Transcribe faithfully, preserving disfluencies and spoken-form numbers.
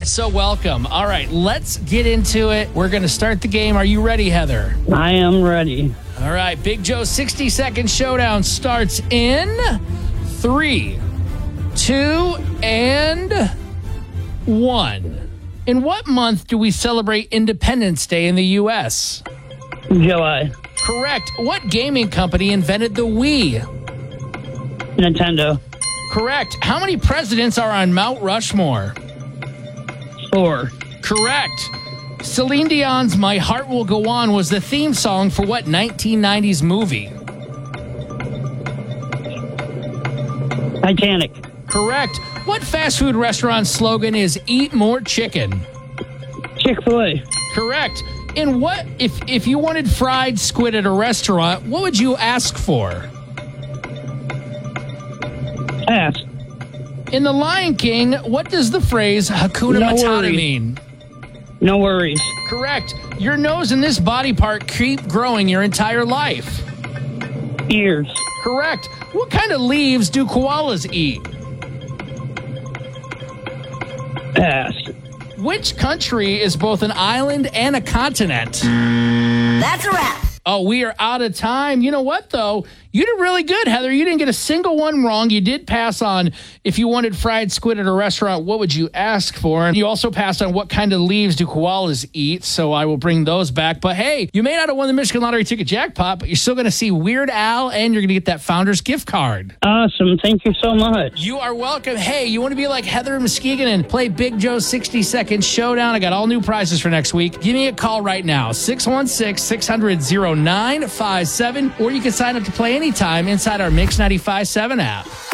So welcome. All right, let's get into it. We're going to start the game. Are you ready, Heather? I am ready. All right, Big Joe's sixty-second showdown starts in three, two, and one. In what month do we celebrate Independence Day in the U S? July. Correct. What gaming company invented the Wii? Nintendo. Correct. How many presidents are on Mount Rushmore? Four. Correct. Celine Dion's My Heart Will Go On was the theme song for what nineteen nineties movie? Titanic. Correct. What fast food restaurant slogan is Eat More Chicken? Chick-fil-A. Correct. And what if if you wanted fried squid at a restaurant, what would you ask for? Pass. In The Lion King, what does the phrase Hakuna No Matata worries. mean? No worries. Correct. Your nose and this body part keep growing your entire life. Ears. Correct. What kind of leaves do koalas eat? Pass. Which country is both an island and a continent? That's a wrap. Oh, we are out of time. You know what, though? You did really good, Heather. You didn't get a single one wrong. You did pass on if you wanted fried squid at a restaurant, what would you ask for? And you also passed on what kind of leaves do koalas eat, so I will bring those back. But hey, you may not have won the Michigan Lottery ticket jackpot, but you're still going to see Weird Al, and you're going to get that Founders gift card. Awesome. Thank you so much. You are welcome. Hey, you want to be like Heather Muskegon and play Big Joe's sixty-second showdown? I got all new prizes for next week. Give me a call right now, six one six, six hundred, oh nine five seven, or you can sign up to play anytime inside our Mix ninety-five point seven app.